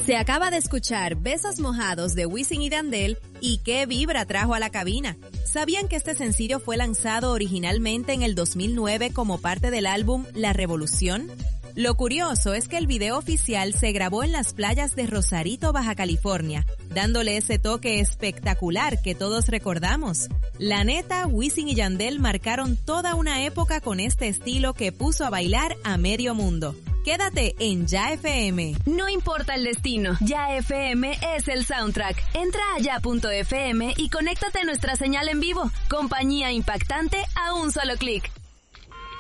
Se acaba de escuchar Besos Mojados de Wisin y Yandel y qué vibra trajo a la cabina. ¿Sabían que este sencillo fue lanzado originalmente en el 2009 como parte del álbum La Revolución? Lo curioso es que el video oficial se grabó en las playas de Rosarito, Baja California, dándole ese toque espectacular que todos recordamos. La neta, Wisin y Yandel marcaron toda una época con este estilo que puso a bailar a medio mundo. Quédate en Ya FM. No importa el destino, Ya FM es el soundtrack. Entra a ya.fm y conéctate a nuestra señal en vivo. Compañía impactante a un solo clic.